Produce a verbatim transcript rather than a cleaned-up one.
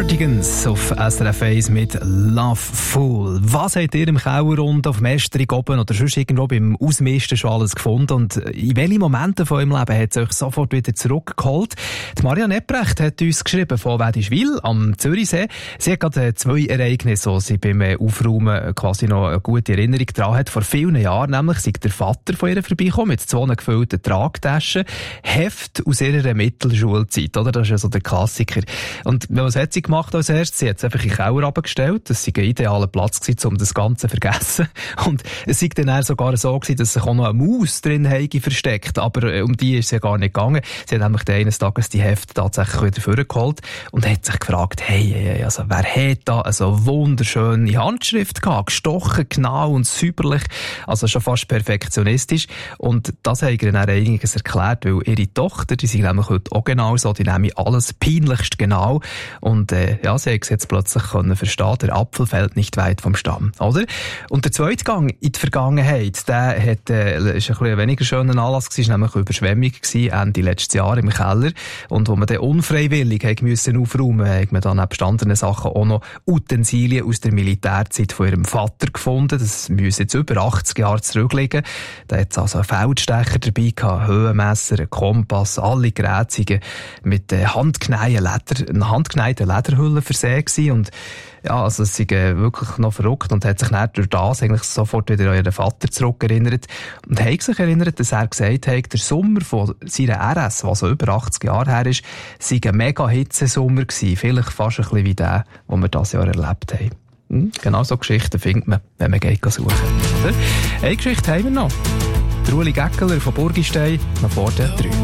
Cardigans auf S R F eins mit Love Fool. Was habt ihr im Keller unten auf dem Estrich oben oder sonst irgendwo beim Ausmisten schon alles gefunden? Und in welchen Momenten von eurem Leben hat es euch sofort wieder zurückgeholt? Die Marianne Ebrecht hat uns geschrieben von Wädischwil am Zürichsee. Sie hat gerade zwei Ereignisse, die sie beim Aufräumen quasi noch eine gute Erinnerung daran hat. Vor vielen Jahren nämlich sei der Vater von ihr vorbeigekommen mit zwei gefüllten Tragtaschen, Heft aus ihrer Mittelschulzeit, oder? Das ist ja so der Klassiker. Und was hat sie gemacht als erstes? Sie hat es einfach in den Keller runtergestellt. Das war ein idealer Platz gewesen, um das Ganze zu vergessen. Und es war dann sogar so gewesen, dass sich auch noch eine Maus drin hätte versteckt. Aber um die ist es ja gar nicht gegangen. Sie hat nämlich eines Tages die Hefte tatsächlich wieder vorgeholt und hat sich gefragt, hey, hey, also wer hat da eine so wunderschöne Handschrift gehabt? Gestochen, genau und säuberlich. Also schon fast perfektionistisch. Und das hat ihr dann einiges erklärt, weil ihre Tochter, die sind nämlich heute auch genau so, die nehmen alles peinlichst genau. Und äh, ja, sie hat es jetzt plötzlich können verstehen, der Apfel fällt nicht weit vom Stamm, oder? Und der zweite Gang in die Vergangenheit, der hat, äh, ist ein bisschen ein weniger schöner Anlass gewesen, nämlich eine Überschwemmung gewesen, Ende letztes Jahr im Keller. Und wo man dann unfreiwillig hat müssen aufräumen, hat man dann neben anderen Sachen auch noch Utensilien aus der Militärzeit von ihrem Vater gefunden. Das müssen jetzt über achtzig Jahre zurückliegen. Da hat es also einen Feldstecher dabei gehabt, Höhenmesser, einen Kompass, alle Geräte mit äh, handgeneiten Leder, handgeneiten Lederhüllen versehen gewesen. Und ja, also es ist äh, wirklich noch verrückt und hat sich dann durch das eigentlich sofort wieder an ihren Vater zurückerinnert und hat sich erinnert, dass er gesagt hat, der Sommer von seiner R S, was so über achtzig Jahre her ist, sei ein mega Hitzesommer gewesen, vielleicht fast ein bisschen wie der, den wir dieses Jahr erlebt haben. Hm? Genau so Geschichten findet man, wenn man geht suchen. Oder? Eine Geschichte haben wir noch. Der Uli Geckeler von Burgistein, nach vorne drei.